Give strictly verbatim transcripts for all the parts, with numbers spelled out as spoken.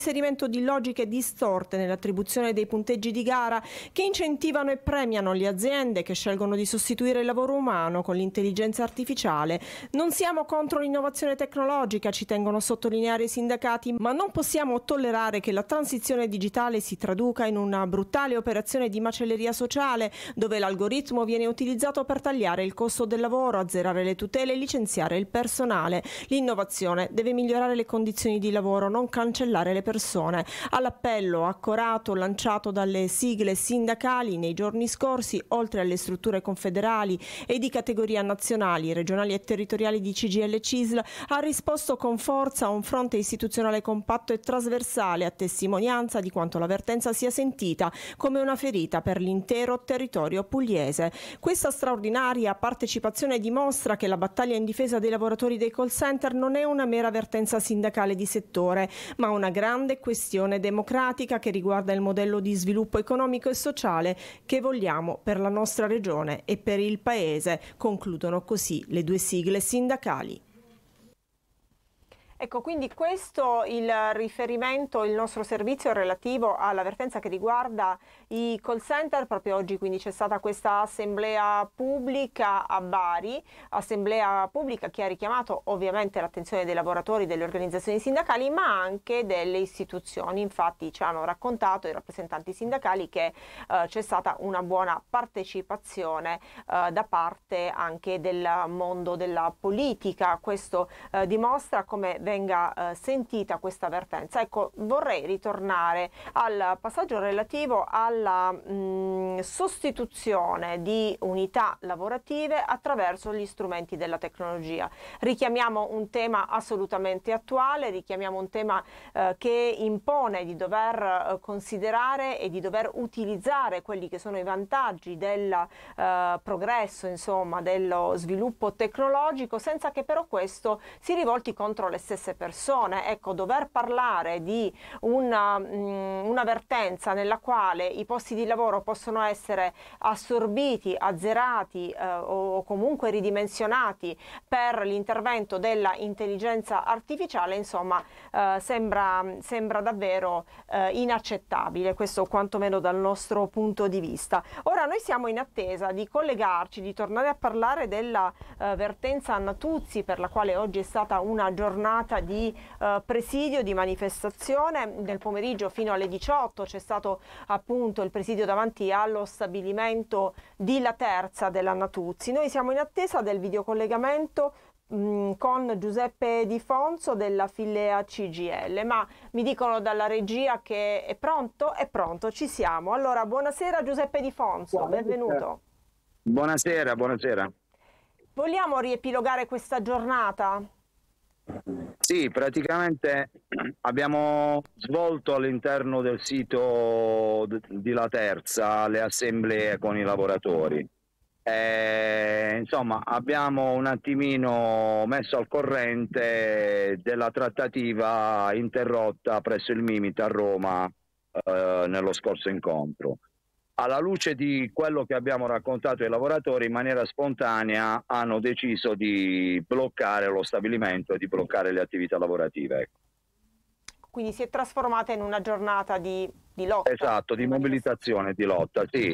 inserimento di logiche distorte nell'attribuzione dei punteggi di gara che incentivano e premiano le aziende che scelgono di sostituire il lavoro umano con l'intelligenza artificiale. Non siamo contro l'innovazione tecnologica, ci tengono a sottolineare i sindacati, ma non possiamo tollerare che la transizione digitale si traduca in una brutale operazione di macelleria sociale, dove l'algoritmo viene utilizzato per tagliare il costo del lavoro, azzerare le tutele e licenziare il personale. L'innovazione deve migliorare le condizioni di lavoro, non cancellare le persone. persone. All'appello accorato lanciato dalle sigle sindacali nei giorni scorsi, oltre alle strutture confederali e di categoria nazionali, regionali e territoriali di C G I L e C I S L, ha risposto con forza a un fronte istituzionale compatto e trasversale, a testimonianza di quanto la vertenza sia sentita come una ferita per l'intero territorio pugliese. Questa straordinaria partecipazione dimostra che la battaglia in difesa dei lavoratori dei call center non è una mera vertenza sindacale di settore, ma una grande questione democratica che riguarda il modello di sviluppo economico e sociale che vogliamo per la nostra regione e per il Paese, concludono così le due sigle sindacali. Ecco, quindi questo il riferimento, il nostro servizio relativo alla vertenza che riguarda i call center. Proprio oggi quindi c'è stata questa assemblea pubblica a Bari, assemblea pubblica che ha richiamato ovviamente l'attenzione dei lavoratori, delle organizzazioni sindacali, ma anche delle istituzioni. Infatti ci hanno raccontato i rappresentanti sindacali che eh, c'è stata una buona partecipazione eh, da parte anche del mondo della politica. Questo eh, dimostra come venga eh, sentita questa avvertenza. Ecco, vorrei ritornare al passaggio relativo alla mh, sostituzione di unità lavorative attraverso gli strumenti della tecnologia. Richiamiamo un tema assolutamente attuale, richiamiamo un tema eh, che impone di dover eh, considerare e di dover utilizzare quelli che sono i vantaggi del eh, progresso, insomma, dello sviluppo tecnologico, senza che però questo si rivolti contro le stesse persone. Ecco, dover parlare di una, mh, una vertenza nella quale i posti di lavoro possono essere assorbiti, azzerati eh, o comunque ridimensionati per l'intervento della intelligenza artificiale, insomma, eh, sembra, sembra davvero eh, inaccettabile, questo quantomeno dal nostro punto di vista. Ora noi siamo in attesa di collegarci, di tornare a parlare della eh, vertenza Natuzzi, per la quale oggi è stata una giornata di eh, presidio, di manifestazione. Nel pomeriggio fino alle diciotto c'è stato appunto il presidio davanti allo stabilimento di La Terza della Natuzzi. Noi siamo in attesa del videocollegamento mh, con Giuseppe Di Fonso della Filea C G I L, ma mi dicono dalla regia che è pronto, è pronto, ci siamo. Allora, buonasera Giuseppe Di Fonso, buonasera. Benvenuto. Buonasera, buonasera. Vogliamo riepilogare questa giornata? Sì, praticamente abbiamo svolto all'interno del sito di La Terza le assemblee con i lavoratori. E, insomma, abbiamo un attimino messo al corrente della trattativa interrotta presso il Mimit a Roma eh, nello scorso incontro. Alla luce di quello che abbiamo raccontato ai lavoratori, in maniera spontanea hanno deciso di bloccare lo stabilimento e di bloccare le attività lavorative. Quindi si è trasformata in una giornata di, di lotta? Esatto, di, di mobilitazione, di lotta, sì.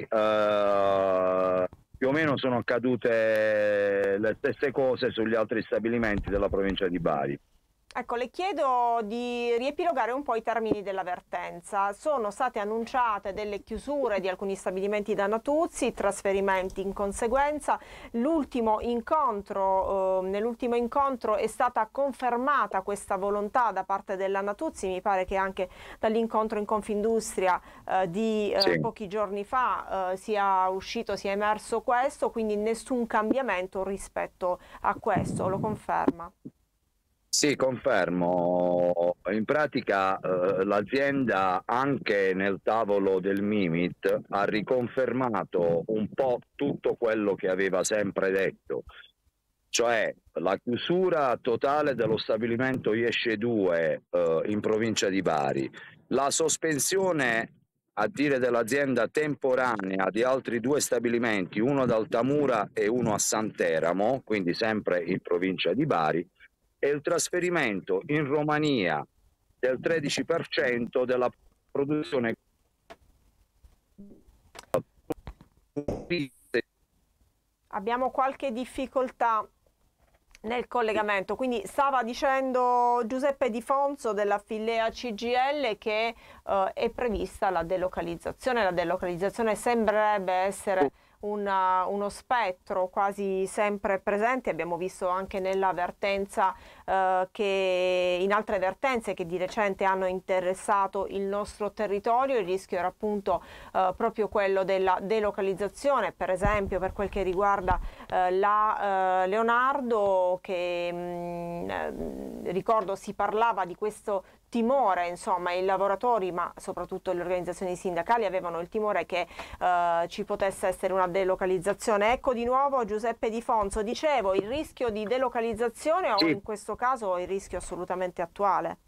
Uh, più o meno sono accadute le stesse cose sugli altri stabilimenti della provincia di Bari. Ecco, le chiedo di riepilogare un po' i termini della vertenza. Sono state annunciate delle chiusure di alcuni stabilimenti da Natuzzi, trasferimenti in conseguenza. L'ultimo incontro, eh, nell'ultimo incontro è stata confermata questa volontà da parte della Natuzzi. Mi pare che anche dall'incontro in Confindustria eh, di eh, sì. pochi giorni fa eh, sia uscito, sia emerso questo, quindi nessun cambiamento rispetto a questo, lo conferma? Sì, confermo. In pratica eh, l'azienda anche nel tavolo del Mimit ha riconfermato un po' tutto quello che aveva sempre detto, cioè la chiusura totale dello stabilimento Iesce due eh, in provincia di Bari, la sospensione a dire dell'azienda temporanea di altri due stabilimenti, uno ad Altamura e uno a Santeramo, quindi sempre in provincia di Bari, e il trasferimento in Romania del tredici per cento della produzione. Abbiamo qualche difficoltà nel collegamento, quindi stava dicendo Giuseppe Di Fonzo della Fillea C G I L che eh, è prevista la delocalizzazione. La delocalizzazione sembrerebbe essere una, uno spettro quasi sempre presente. Abbiamo visto anche nella vertenza eh, che in altre vertenze che di recente hanno interessato il nostro territorio, il rischio era appunto eh, proprio quello della delocalizzazione, per esempio per quel che riguarda eh, la eh, Leonardo, che mh, eh, ricordo si parlava di questo timore, insomma i lavoratori ma soprattutto le organizzazioni sindacali avevano il timore che eh, ci potesse essere una delocalizzazione. Ecco di nuovo Giuseppe Di Fonzo, dicevo il rischio di delocalizzazione o Sì. in questo caso il rischio assolutamente attuale?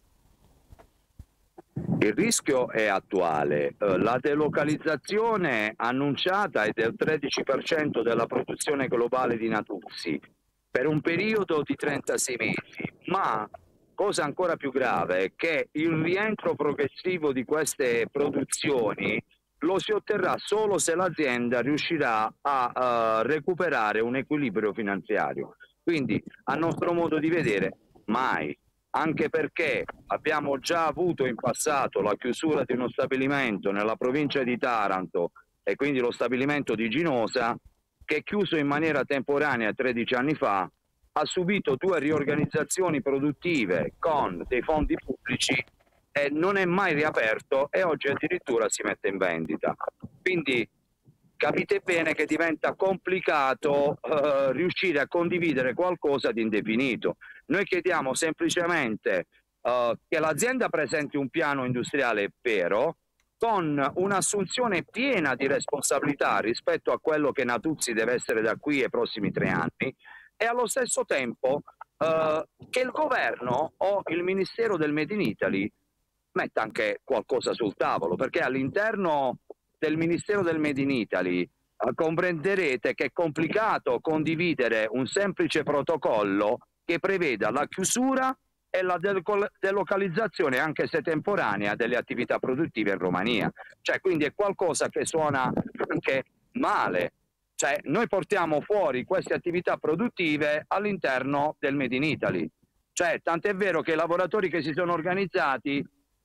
Il rischio è attuale, la delocalizzazione annunciata è del tredici per cento della produzione globale di Natuzzi per un periodo di trentasei mesi, ma cosa ancora più grave è che il rientro progressivo di queste produzioni lo si otterrà solo se l'azienda riuscirà a uh, recuperare un equilibrio finanziario. Quindi, a nostro modo di vedere, mai. Anche perché abbiamo già avuto in passato la chiusura di uno stabilimento nella provincia di Taranto e quindi lo stabilimento di Ginosa, che chiuso in maniera temporanea tredici anni fa, ha subito due riorganizzazioni produttive con dei fondi pubblici e non è mai riaperto e oggi addirittura si mette in vendita. Quindi capite bene che diventa complicato eh, riuscire a condividere qualcosa di indefinito. Noi chiediamo semplicemente eh, che l'azienda presenti un piano industriale vero, con un'assunzione piena di responsabilità rispetto a quello che Natuzzi deve essere da qui ai prossimi tre anni, e allo stesso tempo eh, che il governo o il Ministero del Made in Italy metta anche qualcosa sul tavolo, perché all'interno del Ministero del Made in Italy eh, comprenderete che è complicato condividere un semplice protocollo che preveda la chiusura e la delocalizzazione, anche se temporanea, delle attività produttive in Romania. Cioè, quindi è qualcosa che suona anche male. Cioè, noi portiamo fuori queste attività produttive all'interno del Made in Italy. Cioè, tant'è vero che i lavoratori che si sono organizzati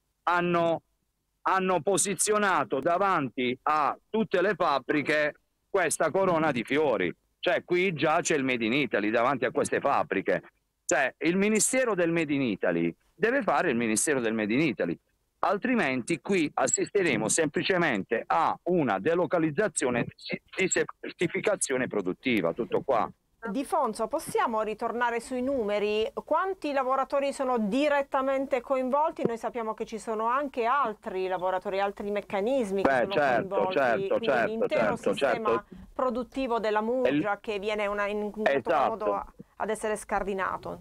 hanno hanno posizionato davanti a tutte le fabbriche questa corona di fiori. Cioè, qui già c'è il Made in Italy davanti a queste fabbriche. Cioè, il Ministero del Made in Italy deve fare il Ministero del Made in Italy, altrimenti qui assisteremo semplicemente a una delocalizzazione di certificazione produttiva, tutto qua. Di Fonzo, possiamo ritornare sui numeri? Quanti lavoratori sono direttamente coinvolti? Noi sappiamo che ci sono anche altri lavoratori, altri meccanismi che Beh, sono certo, coinvolti, certo, quindi certo, l'intero certo, sistema certo. produttivo della Murgia che viene una, in un certo Esatto. modo ad essere scardinato.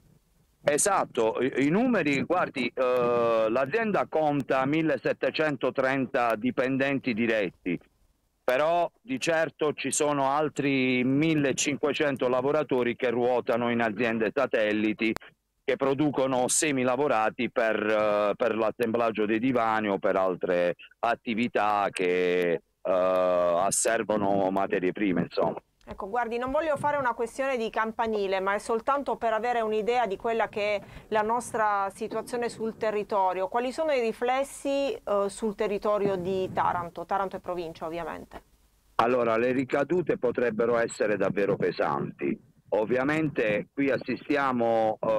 Esatto, i, i numeri, guardi, eh, l'azienda conta millesettecentotrenta dipendenti diretti, però di certo ci sono altri millecinquecento lavoratori che ruotano in aziende satelliti che producono semilavorati per, uh, per l'assemblaggio dei divani o per altre attività che uh, asservono materie prime, insomma. Ecco, guardi, non voglio fare una questione di campanile, ma è soltanto per avere un'idea di quella che è la nostra situazione sul territorio. Quali sono i riflessi eh, sul territorio di Taranto, Taranto e provincia ovviamente? Allora, le ricadute potrebbero essere davvero pesanti. Ovviamente qui assistiamo eh,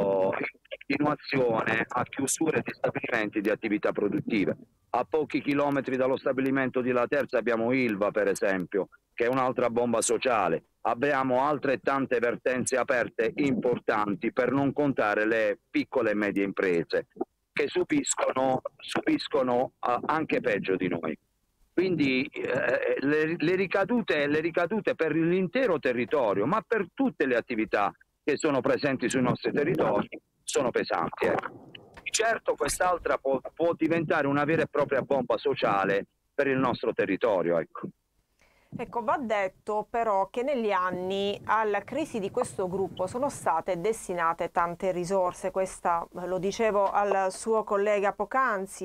in continuazione a chiusure di stabilimenti di attività produttive. A pochi chilometri dallo stabilimento di La Terza abbiamo Ilva, per esempio, che è un'altra bomba sociale. Abbiamo altrettante vertenze aperte importanti, per non contare le piccole e medie imprese, che subiscono, subiscono uh, anche peggio di noi. Quindi eh, le, le, ricadute, le ricadute per l'intero territorio, ma per tutte le attività che sono presenti sui nostri territori, sono pesanti. Eh. Certo, quest'altra può, può diventare una vera e propria bomba sociale per il nostro territorio. Ecco. Ecco, va detto però che negli anni alla crisi di questo gruppo sono state destinate tante risorse, questa lo dicevo al suo collega poc'anzi,